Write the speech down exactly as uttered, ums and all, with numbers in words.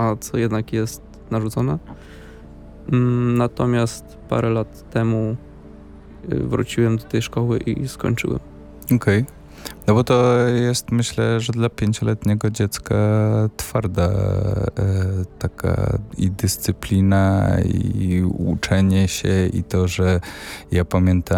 a co jednak jest narzucone. Natomiast parę lat temu wróciłem do tej szkoły i skończyłem. Okej. Okay. No bo to jest, myślę, że dla pięcioletniego dziecka twarda e, taka i dyscyplina, i uczenie się, i to, że ja pamiętam